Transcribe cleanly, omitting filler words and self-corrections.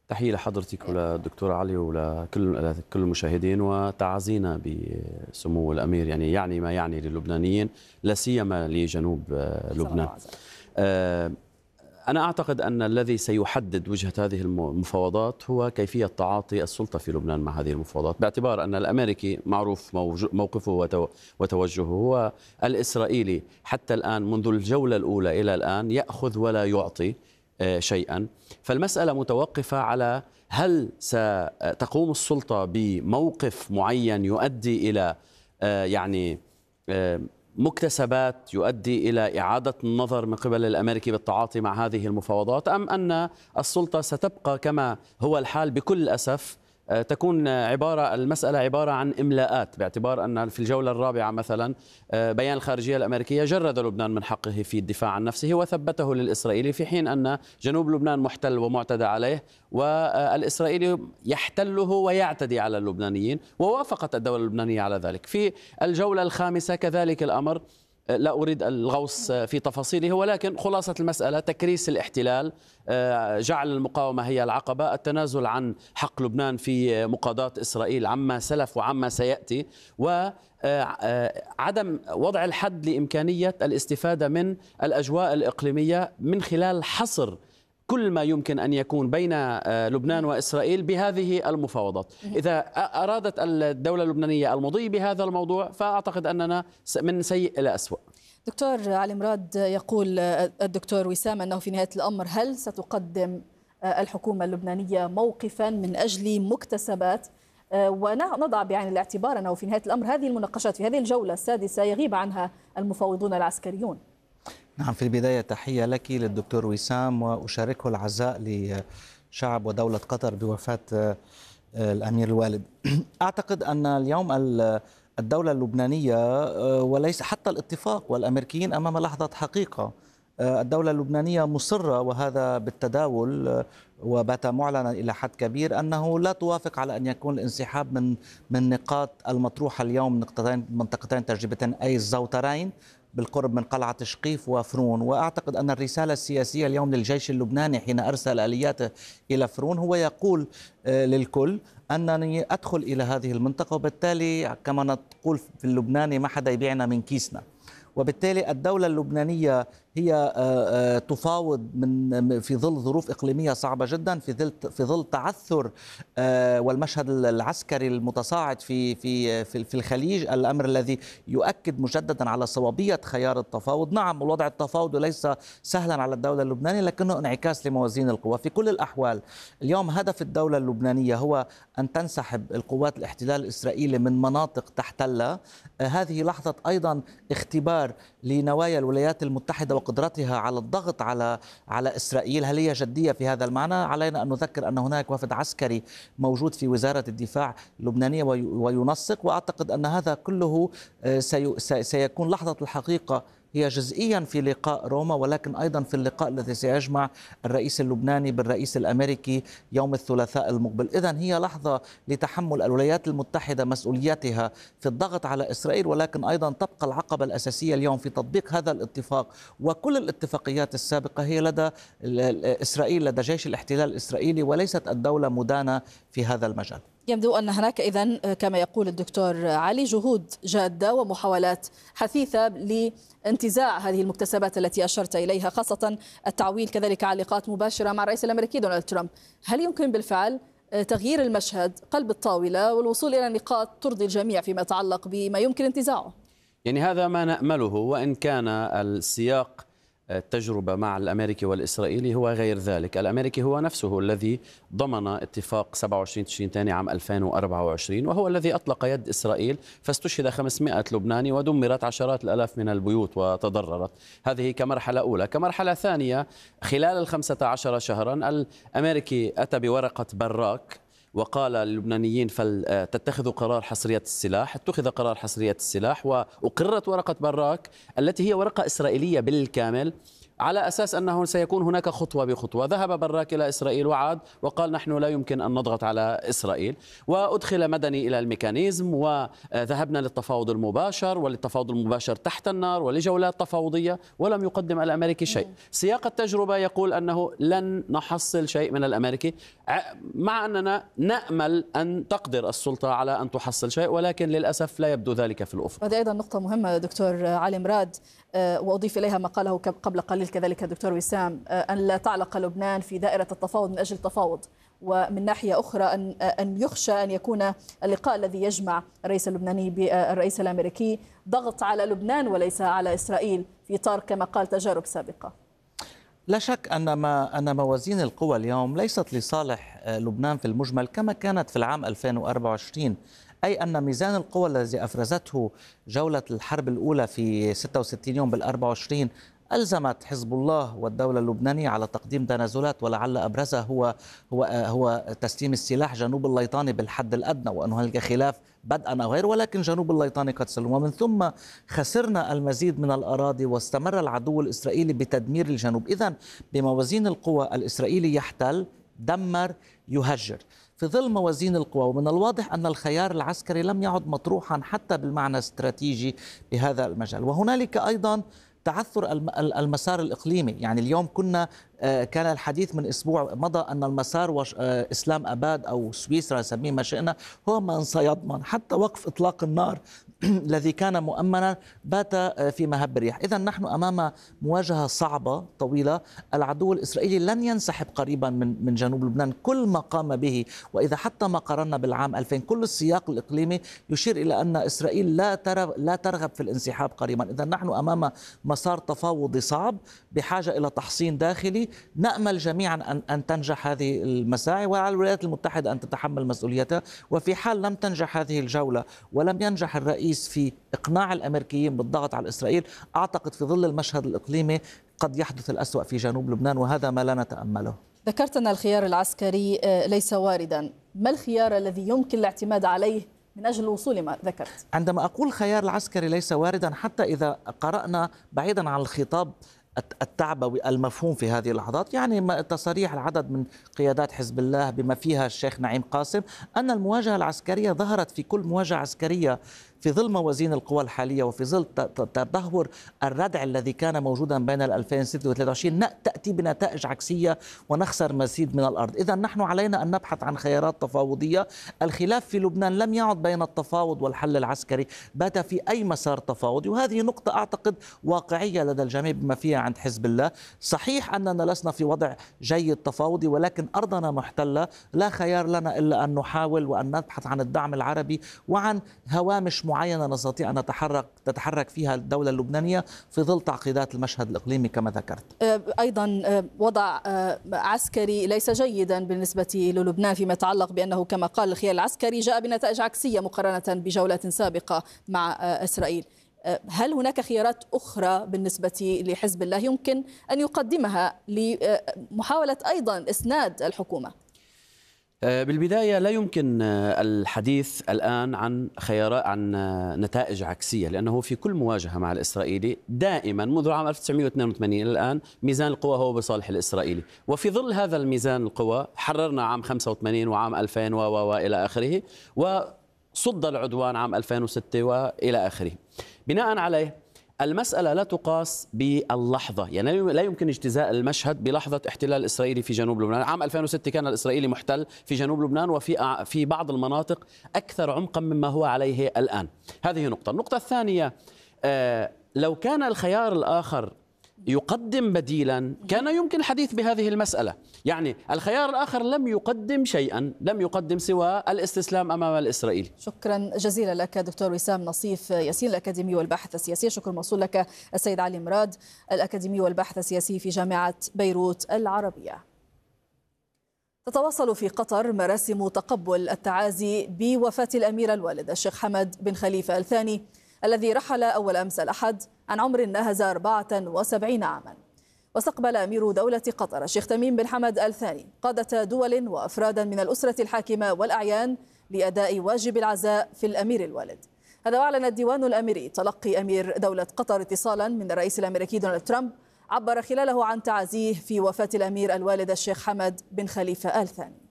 تحية لحضرتك وللدكتور علي ولكل المشاهدين، وتعازينا بسمو الأمير، يعني ما يعني للبنانيين، لا سيما لجنوب لبنان. أنا أعتقد أن الذي سيحدد وجهة هذه المفاوضات هو كيفية تعاطي السلطة في لبنان مع هذه المفاوضات، باعتبار أن الأمريكي معروف موقفه وتوجهه، هو الإسرائيلي حتى الآن منذ الجولة الأولى إلى الآن يأخذ ولا يعطي شيئا. فالمسألة متوقفة على هل ستقوم السلطة بموقف معين يؤدي إلى يعني مكتسبات، يؤدي إلى إعادة النظر من قبل الأمريكي بالتعاطي مع هذه المفاوضات، أم أن السلطة ستبقى كما هو الحال بكل أسف، تكون المسألة عبارة عن إملاءات، باعتبار أن في الجولة الرابعة مثلا بيان الخارجية الأمريكية جرد لبنان من حقه في الدفاع عن نفسه وثبته للإسرائيلي، في حين أن جنوب لبنان محتل ومعتدى عليه، والإسرائيلي يحتله ويعتدي على اللبنانيين، ووافقت الدولة اللبنانية على ذلك. في الجولة الخامسة كذلك الأمر، لا أريد الغوص في تفاصيله، ولكن خلاصة المسألة تكريس الاحتلال، جعل المقاومة هي العقبة، التنازل عن حق لبنان في مقاضاة إسرائيل عما سلف وعما سيأتي، وعدم وضع الحد لإمكانية الاستفادة من الأجواء الإقليمية من خلال حصر كل ما يمكن أن يكون بين لبنان وإسرائيل بهذه المفاوضات. إذا أرادت الدولة اللبنانية المضي بهذا الموضوع، فأعتقد أننا من سيء إلى أسوأ. دكتور علي مراد، يقول الدكتور وسام أنه في نهاية الأمر هل ستقدم الحكومة اللبنانية موقفا من أجل مكتسبات، ونضع بعين الاعتبار أنه في نهاية الأمر هذه المناقشات في هذه الجولة السادسة يغيب عنها المفاوضون العسكريون. نعم، في البداية تحية لك للدكتور وسام، وأشاركه العزاء لشعب ودولة قطر بوفاة الأمير الوالد. أعتقد أن اليوم الدولة اللبنانية وليس حتى الاتفاق والأمريكيين أمام لحظة حقيقة. الدولة اللبنانية مصرة، وهذا بالتداول وبات معلنا إلى حد كبير، أنه لا توافق على أن يكون الانسحاب من نقاط المطروحة اليوم، منطقتين تجربتين أي الزوترين بالقرب من قلعة شقيف وفرون. وأعتقد أن الرسالة السياسية اليوم للجيش اللبناني حين أرسل آلياته إلى فرون هو يقول للكل أنني أدخل إلى هذه المنطقة، وبالتالي كما نقول في اللبناني ما حدا يبيعنا من كيسنا. وبالتالي الدولة اللبنانية هي تفاوض في ظل ظروف إقليمية صعبة جدا، في ظل تعثر والمشهد العسكري المتصاعد في الخليج، الأمر الذي يؤكد مجددا على صوابية خيار التفاوض. نعم، الوضع التفاوضي ليس سهلا على الدولة اللبنانية، لكنه انعكاس لموازين القوى. في كل الأحوال اليوم هدف الدولة اللبنانية هو أن تنسحب القوات الاحتلال الإسرائيلي من مناطق تحتلها. هذه لحظة أيضا اختبار لنوايا الولايات المتحدة وقدرتها على الضغط على إسرائيل. هل هي جدية في هذا المعنى؟ علينا أن نذكر أن هناك وفد عسكري موجود في وزارة الدفاع اللبنانية وينسق، وأعتقد أن هذا كله سيكون لحظة الحقيقة هي جزئيا في لقاء روما، ولكن أيضا في اللقاء الذي سيجمع الرئيس اللبناني بالرئيس الأمريكي يوم الثلاثاء المقبل. إذن هي لحظة لتحمل الولايات المتحدة مسؤولياتها في الضغط على إسرائيل، ولكن أيضا تبقى العقبة الأساسية اليوم في تطبيق هذا الاتفاق وكل الاتفاقيات السابقة هي لدى إسرائيل، لدى جيش الاحتلال الإسرائيلي، وليست الدولة مدانة في هذا المجال. يبدو أن هناك إذن كما يقول الدكتور علي جهود جادة ومحاولات حثيثة لانتزاع هذه المكتسبات التي أشرت إليها، خاصة التعويل كذلك علاقات مباشرة مع الرئيس الأمريكي دونالد ترامب. هل يمكن بالفعل تغيير المشهد، قلب الطاولة، والوصول إلى نقاط ترضي الجميع فيما يتعلق بما يمكن انتزاعه؟ يعني هذا ما نأمله، وإن كان السياق التجربة مع الأمريكي والإسرائيلي هو غير ذلك. الأمريكي هو نفسه الذي ضمن اتفاق 27 تشرين ثاني عام 2024، وهو الذي أطلق يد إسرائيل فاستشهد 500 لبناني ودمرت عشرات الآلاف من البيوت وتضررت. هذه كمرحلة أولى. كمرحلة ثانية، خلال 15 شهرا الأمريكي أتى بورقة براك وقال للبنانيين فلتتخذوا قرار حصرية السلاح. اتخذ قرار حصرية السلاح وأقرت ورقة براك التي هي ورقة إسرائيلية بالكامل، على أساس أنه سيكون هناك خطوة بخطوة. ذهب براك إلى إسرائيل وعاد وقال نحن لا يمكن أن نضغط على إسرائيل، وأدخل مدني إلى الميكانيزم، وذهبنا للتفاوض المباشر وللتفاوض المباشر تحت النار ولجولات تفاوضية، ولم يقدم الأمريكي شيء. سياق التجربة يقول أنه لن نحصل شيء من الأمريكي. مع أننا نأمل أن تقدر السلطة على أن تحصل شيء، ولكن للأسف لا يبدو ذلك في الأفق. هذه أيضا نقطة مهمة دكتور علي مراد، وأضيف إليها ما قاله قبل قليل كذلك دكتور وسام، أن لا تعلق لبنان في دائرة التفاوض من أجل التفاوض، ومن ناحية أخرى أن يخشى أن يكون اللقاء الذي يجمع الرئيس اللبناني بالرئيس الأمريكي ضغط على لبنان وليس على إسرائيل في إطار كما قال تجارب سابقة. لا شك أن موازين القوى اليوم ليست لصالح لبنان في المجمل كما كانت في العام 2024، أي أن ميزان القوى الذي أفرزته جولة الحرب الأولى في 66 يوم بال24 ألزمت حزب الله والدولة اللبنانية على تقديم تنازلات، ولعل أبرزها هو تسليم السلاح جنوب الليطاني بالحد الأدنى، وأن هناك خلاف بدءا أو غير، ولكن جنوب الليطاني قد سلم. ومن ثم خسرنا المزيد من الأراضي واستمر العدو الإسرائيلي بتدمير الجنوب. إذن بموازين القوى الإسرائيلي يحتل، دمر، يهجر. في ظل موازين القوى ومن الواضح أن الخيار العسكري لم يعد مطروحا حتى بالمعنى الاستراتيجي بهذا المجال. وهنالك أيضا تعثر المسار الإقليمي. يعني اليوم كان الحديث من أسبوع مضى أن المسار إسلام أباد أو سويسرا نسميه ما شئنا هو من سيضمن حتى وقف إطلاق النار الذي كان مؤمنا بات في مهب الريح. إذا نحن أمام مواجهة صعبة طويلة. العدو الإسرائيلي لن ينسحب قريبا من جنوب لبنان كل ما قام به، وإذا حتى ما قارنا بالعام 2000 كل السياق الإقليمي يشير إلى أن إسرائيل لا ترغب في الانسحاب قريبا. إذا نحن أمام مسار تفاوضي صعب بحاجة إلى تحصين داخلي. نأمل جميعا أن تنجح هذه المساعي، وعلى الولايات المتحدة أن تتحمل مسؤوليتها. وفي حال لم تنجح هذه الجولة ولم ينجح الرئيس في إقناع الأمريكيين بالضغط على إسرائيل، أعتقد في ظل المشهد الإقليمي قد يحدث الأسوأ في جنوب لبنان، وهذا ما لا نتأمله. ذكرت أن الخيار العسكري ليس واردا، ما الخيار الذي يمكن الاعتماد عليه من أجل الوصول ما ذكرت؟ عندما أقول الخيار العسكري ليس واردا، حتى إذا قرأنا بعيدا عن الخطاب التعبوي المفهوم في هذه اللحظات، يعني تصاريح العدد من قيادات حزب الله بما فيها الشيخ نعيم قاسم أن المواجهة العسكرية ظهرت في كل مواجهة عسكرية في ظل موازين القوى الحالية وفي ظل تدهور الردع الذي كان موجودا بين 2006 و23 تأتي بنتائج عكسية ونخسر مزيد من الأرض. إذا نحن علينا أن نبحث عن خيارات تفاوضية. الخلاف في لبنان لم يعد بين التفاوض والحل العسكري، بات في أي مسار تفاوضي، وهذه نقطة أعتقد واقعية لدى الجميع بما فيها عند حزب الله. صحيح أننا لسنا في وضع جيد تفاوضي، ولكن أرضنا محتلة، لا خيار لنا إلا أن نحاول وأن نبحث عن الدعم العربي وعن هوامش معينة نستطيع أن تتحرك فيها الدولة اللبنانية في ظل تعقيدات المشهد الإقليمي كما ذكرت. أيضا وضع عسكري ليس جيدا بالنسبة للبنان فيما يتعلق بأنه كما قال الخيار العسكري جاء بنتائج عكسية مقارنة بجولة سابقة مع إسرائيل. هل هناك خيارات أخرى بالنسبة لحزب الله يمكن أن يقدمها لمحاولة أيضا إسناد الحكومة؟ بالبداية لا يمكن الحديث الآن عن نتائج عكسية، لأنه في كل مواجهة مع الإسرائيلي دائما منذ عام 1982 إلى الآن ميزان القوى هو بصالح الإسرائيلي، وفي ظل هذا الميزان القوى حررنا عام 85 وعام 2000 وإلى آخره، وصد العدوان عام 2006 وإلى آخره. بناء عليه المسألة لا تقاس باللحظة، يعني لا يمكن اجتزاء المشهد بلحظة احتلال إسرائيلي في جنوب لبنان. عام 2006 كان الإسرائيلي محتل في جنوب لبنان وفي بعض المناطق أكثر عمقا مما هو عليه الآن. هذه نقطة. النقطة الثانية، لو كان الخيار الآخر يقدم بديلا كان يمكن الحديث بهذه المسألة. يعني الخيار الآخر لم يقدم شيئا، لم يقدم سوى الاستسلام أمام الإسرائيلي. شكرا جزيلا لك دكتور وسام نصيف ياسين الأكاديمي والباحث السياسي. شكر موصول لك السيد علي مراد الأكاديمي والباحث السياسي في جامعة بيروت العربية. تتواصل في قطر مراسم تقبل التعازي بوفاة الأمير الوالد الشيخ حمد بن خليفة الثاني الذي رحل أول أمس الأحد عن عمر ناهز 74 عاما. واستقبل أمير دولة قطر الشيخ تميم بن حمد الثاني قادة دول وأفرادا من الأسرة الحاكمة والأعيان لأداء واجب العزاء في الأمير الوالد. هذا وأعلن الديوان الأميري تلقي أمير دولة قطر اتصالا من الرئيس الأمريكي دونالد ترامب عبر خلاله عن تعازيه في وفاة الأمير الوالد الشيخ حمد بن خليفة الثاني.